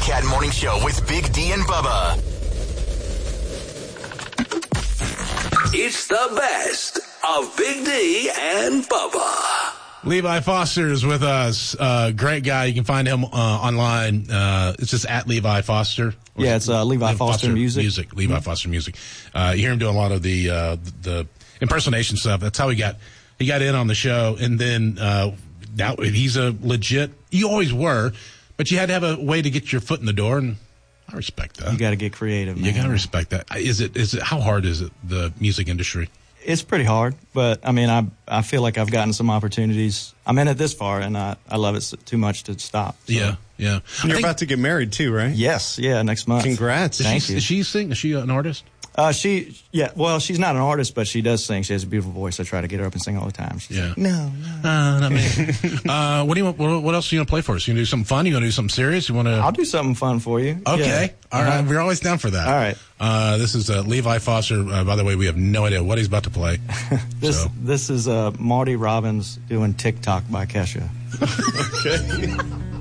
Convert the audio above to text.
Cat Morning Show with Big D and Bubba. It's the best of Big D and Bubba. Levi Foster is with us. Great guy. You can find him online. It's just at Levi Foster. Yeah, it's Levi Foster Music. Levi Foster Music. You hear him doing a lot of the impersonation stuff. That's how he got in on the show. And then now he's a legit. You always were, but you had to have a way to get your foot in the door, and I respect that. You got to get creative, man. You got to respect that. Is it? How hard is it, the music industry? It's pretty hard, but I mean, I feel like I've gotten some opportunities. I'm in it this far, and I love it too much to stop. So. Yeah. And you're about to get married too, right? Yes, next month. Congrats. Thank you. Does she sing? Is she an artist? She's not an artist, but she does sing. She has a beautiful voice. I try to get her up and sing all the time. She's like, no. Not me. What do you want? What else are you going to play for us? You going to do something fun? You going to do something serious? You want to? I'll do something fun for you. Okay. Yeah. All right. We're always down for that. All right. This is Levi Foster. By the way, we have no idea what he's about to play. This is Marty Robbins doing TikTok by Kesha. Okay.